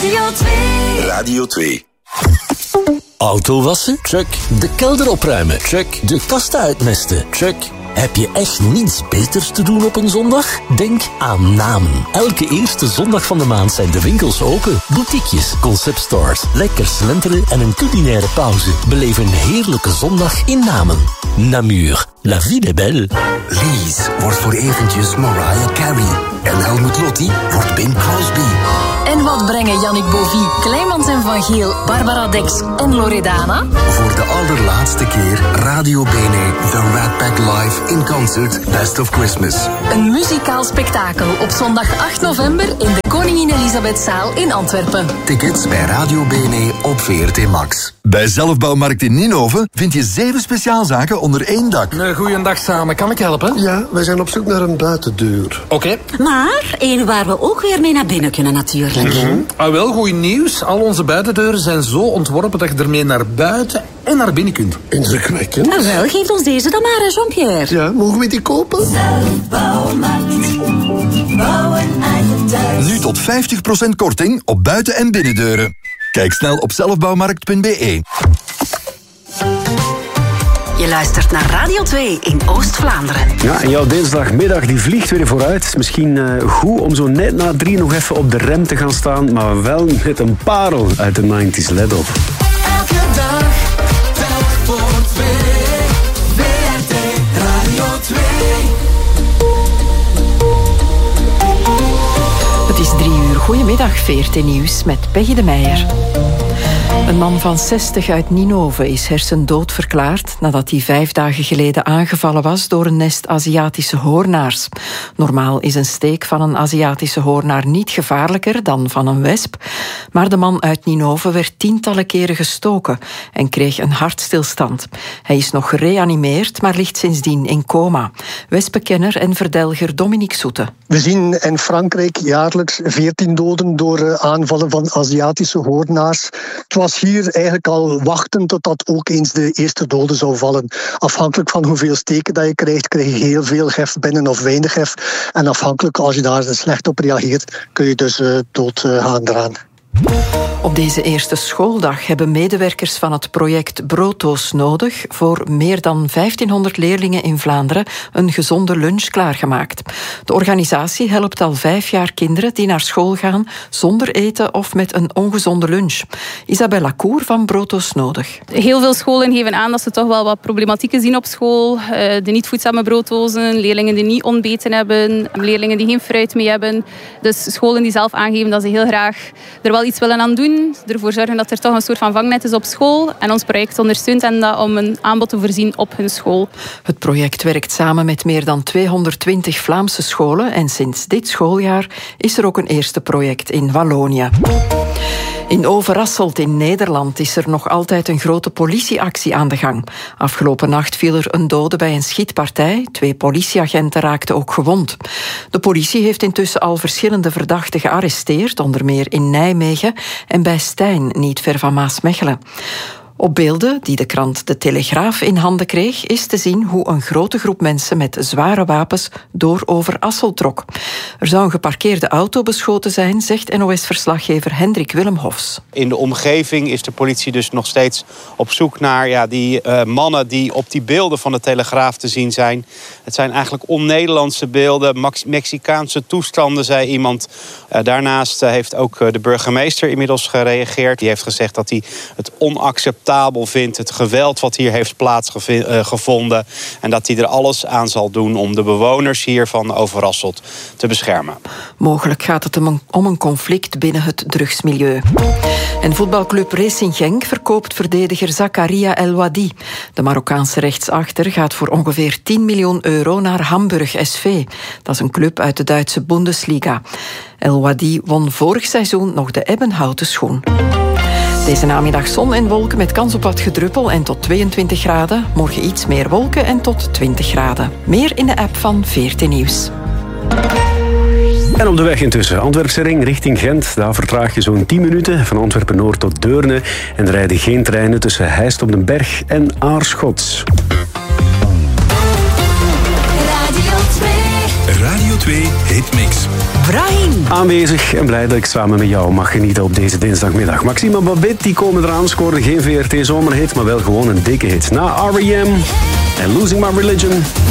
Radio 2. Radio 2. Auto wassen? Check. De kelder opruimen? Check. De kasten uitmesten? Check. Heb je echt niets beters te doen op een zondag? Denk aan Namen. Elke eerste zondag van de maand zijn de winkels open. Boutiquejes, conceptstores, lekker slenteren en een culinaire pauze. Beleef een heerlijke zondag in Namen. Namur. La vie est belle. Lies wordt voor eventjes Mariah Carey. En Helmut Lotti wordt Bing Crosby. En wat brengen Yannick Bovie, Kleimans en Van Geel, Barbara Dex en Loredana? Voor de allerlaatste keer Radio Bene, The Rat Pack Live in concert Best of Christmas. Een muzikaal spektakel op zondag 8 november in de Koningin Elisabethzaal in Antwerpen. Tickets bij Radio Bene op VRT Max. Bij Zelfbouwmarkt in Ninove vind je 7 speciaalzaken onder één dak. Goeiedag samen, kan ik helpen? Ja, wij zijn op zoek naar een buitendeur. Oké. Maar één waar we ook weer mee naar binnen kunnen natuurlijk. Wel, goed nieuws. Al onze buitendeuren zijn zo ontworpen dat je ermee naar buiten en naar binnen kunt. Indrukwekkend. Nou wel, geef ons deze dan maar, Jean-Pierre. Ja, mogen we die kopen? Zelfbouwmarkt. Bouwen eigen thuis. Nu tot 50% korting op buiten- en binnendeuren. Kijk snel op zelfbouwmarkt.be. Je luistert naar Radio 2 in Oost-Vlaanderen. Ja, en jouw dinsdagmiddag die vliegt weer vooruit. Het is misschien goed om zo net na 3 nog even op de rem te gaan staan, maar wel met een parel uit de 90s. Let op. Elke dag, telk voor 2. VRT Radio 2. Het is 3 uur. Goedemiddag, VRT Nieuws met Peggy de Meijer. Een man van 60 uit Ninove is hersendood verklaard nadat hij 5 dagen geleden aangevallen was door een nest Aziatische hoornaars. Normaal is een steek van een Aziatische hoornaar niet gevaarlijker dan van een wesp, maar de man uit Ninove werd tientallen keren gestoken en kreeg een hartstilstand. Hij is nog gereanimeerd, maar ligt sindsdien in coma. Wespenkenner en verdelger Dominique Soete. We zien in Frankrijk jaarlijks 14 doden door aanvallen van Aziatische hoornaars. Het was hier eigenlijk al wachten totdat ook eens de eerste doden zou vallen. Afhankelijk van hoeveel steken dat je krijgt, krijg je heel veel gif binnen of weinig gif. En afhankelijk, als je daar slecht op reageert, kun je dus dood gaan eraan. Op deze eerste schooldag hebben medewerkers van het project Brooddoos Nodig voor meer dan 1500 leerlingen in Vlaanderen een gezonde lunch klaargemaakt. De organisatie helpt al 5 jaar kinderen die naar school gaan zonder eten of met een ongezonde lunch. Isabelle Lacour van Brooddoos Nodig. Heel veel scholen geven aan dat ze toch wel wat problematieken zien op school. De niet voedzame brooddozen, leerlingen die niet ontbeten hebben, leerlingen die geen fruit mee hebben. Dus scholen die zelf aangeven dat ze heel graag er wel iets willen aan doen, ervoor zorgen dat er toch een soort van vangnet is op school. En ons project ondersteunt hen dat om een aanbod te voorzien op hun school. Het project werkt samen met meer dan 220 Vlaamse scholen en sinds dit schooljaar is er ook een eerste project in Wallonië. In Overasselt in Nederland is er nog altijd een grote politieactie aan de gang. Afgelopen nacht viel er een dode bij een schietpartij. 2 politieagenten raakten ook gewond. De politie heeft intussen al verschillende verdachten gearresteerd, onder meer in Nijmegen en bij Stijn, niet ver van Maasmechelen. Op beelden die de krant De Telegraaf in handen kreeg, is te zien hoe een grote groep mensen met zware wapens door Overasselt trok. Er zou een geparkeerde auto beschoten zijn, zegt NOS-verslaggever Hendrik Willemhofs. In de omgeving is de politie dus nog steeds op zoek naar die mannen die op die beelden van de Telegraaf te zien zijn. Het zijn eigenlijk on-Nederlandse beelden, Mexicaanse toestanden, zei iemand. Daarnaast heeft ook de burgemeester inmiddels gereageerd. Die heeft gezegd dat hij het onacceptabel vindt, het geweld wat hier heeft plaatsgevonden, en dat hij er alles aan zal doen om de bewoners hier van Overasselt te beschermen. Mogelijk gaat het om een conflict binnen het drugsmilieu. En voetbalclub Racing Genk verkoopt verdediger Zakaria El Wadi. De Marokkaanse rechtsachter gaat voor ongeveer 10 miljoen euro naar Hamburg SV. Dat is een club uit de Duitse Bundesliga. El Wadi won vorig seizoen nog de ebbenhouten schoen. Deze namiddag zon en wolken met kans op wat gedruppel en tot 22 graden. Morgen iets meer wolken en tot 20 graden. Meer in de app van VRT Nieuws. En op de weg intussen, Antwerpse ring richting Gent. Daar vertraag je zo'n 10 minuten, van Antwerpen-Noord tot Deurne. En er rijden geen treinen tussen Heist op den Berg en Aarschot. Radio 2. Radio Radio 2 Hitmix. Brahim. Aanwezig en blij dat ik samen met jou mag genieten op deze dinsdagmiddag. Maxime en Babette die komen eraan, scoorden geen VRT zomerhit, maar wel gewoon een dikke hit. Na R.E.M. en Losing My Religion.